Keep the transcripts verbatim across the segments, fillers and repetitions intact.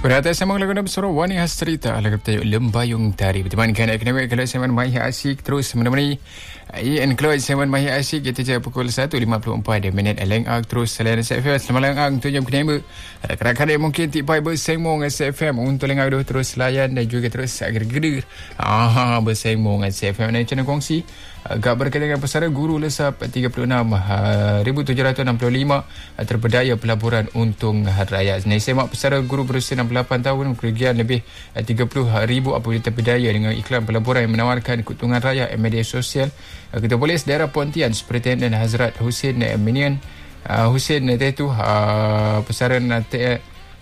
Berhati sama lagu nak bersuara Wani Hasrita lagu bertajuk Lembayung Tari. Bertemankan akademik kalau Semen Mahir Asyik terus menemani Ian Kloyd Semen Mahir Asyik kita je pukul satu lima puluh empat minit Leng Ak terus selain S F M selamat Leng Ak untuk jam kedua. Kadang-kadang mungkin tipai bersembung S F M untuk Leng Ak terus layan dan juga terus gerger. Ah bersembung S F M ni channel kongsi agak berkaitan dengan pesara guru lesap tiga puluh enam ribu tujuh ratus enam puluh lima terpedaya pelaburan untung raya. Ini semak pesara guru berusia enam puluh lapan tahun kerugian lebih tiga puluh ribu apabila terpedaya dengan iklan pelaburan yang menawarkan keuntungan raya di media sosial. Ketua Polis Daerah Pontian Superintendent Hazrat Hussein Minian uh, Hussein Tetu uh, pesaran uh,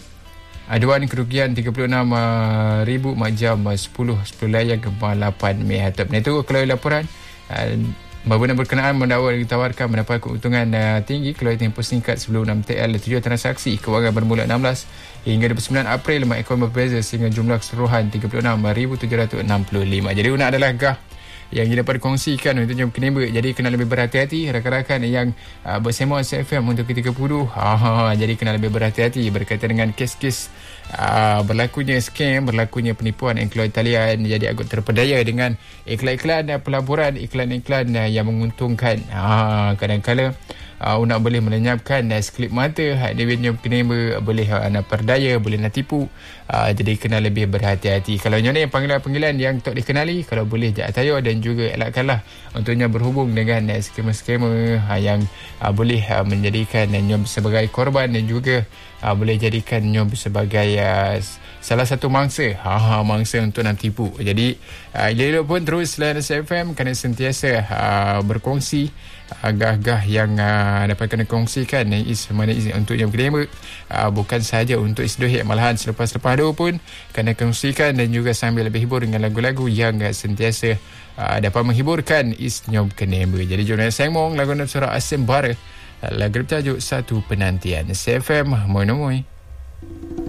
aduan kerugian tiga puluh enam ribu majam sepuluh layang gempa lapan Mei hatap. Itu kalau laporan uh, Babena berkenaan mendakwa ditawarkan mendapat keuntungan uh, tinggi kalau tempoh singkat sebelum enam T L tujuh transaksi kewangan bermula enam belas hingga dua puluh sembilan April lima ekor berbeza sehingga jumlah keseluruhan tiga puluh enam ribu tujuh ratus enam puluh lima. Jadi una adalah gah yang dapat dikongsikan untuk jam keneba. Jadi kena lebih berhati-hati rakan-rakan yang uh, bersama S F M untuk K tiga puluh. Ha, jadi kena lebih berhati-hati berkaitan dengan kes-kes uh, berlakunya scam, berlakunya penipuan iklan talian. Jadi agak terpedaya dengan iklan-iklan uh, pelaburan, iklan-iklan uh, yang menguntungkan. Ha, kadang-kadang uh, nak boleh melenyapkan uh, sekelip mata dia jam keneba, boleh uh, nak perdaya, boleh nak tipu. Uh, jadi kena lebih berhati-hati. Kalau nyonya yang panggilan-panggilan yang tak dikenali, kalau boleh jak tayo dan juga elakkanlah untuknya berhubung dengan uh, skema-skema uh, yang uh, boleh uh, menjadikan uh, nyom sebagai korban dan juga uh, boleh jadikan nyom sebagai uh, salah satu mangsa ha, ha, mangsa untuk nak tipu. Jadi uh, elok pun terus layan S F M kerana sentiasa uh, berkongsi agah-agah yang uh, dapat kena kongsikan uh, is mana is untuk yang kedua uh, bukan sahaja untuk isdohik, malahan selepas-lepas tu pun kena kongsikan dan juga sambil lebih hibur dengan lagu-lagu yang uh, sentiasa uh, dapat menghiburkan is nyom keneba. Jadi jom nak sembang lagu nak suara Asim Bara lagu bertajuk Satu Penantian. S F M Moy Nomoy.